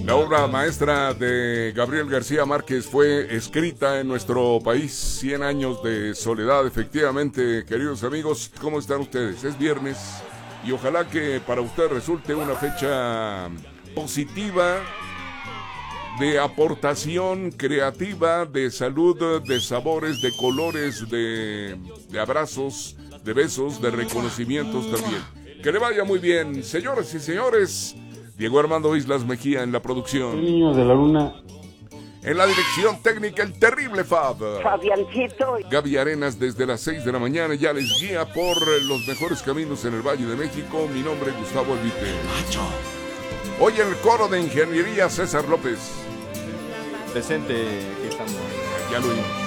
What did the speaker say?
La obra maestra de Gabriel García Márquez fue escrita en nuestro país. 100 años de soledad, efectivamente, queridos amigos. ¿Cómo están ustedes? Es viernes y ojalá que para usted resulte una fecha positiva, de aportación creativa, de salud, de sabores, de colores, de abrazos, de besos, de reconocimientos también. Que le vaya muy bien, señoras y señores. Diego Armando Islas Mejía en la producción. El niño de la luna. En la dirección técnica, el terrible Fab. Fabiancito. Gaby Arenas desde las 6 de la mañana ya les guía por los mejores caminos en el Valle de México. Mi nombre es Gustavo Elvite. Hoy el coro de ingeniería César López. Presente, aquí estamos. Ya lo oímos.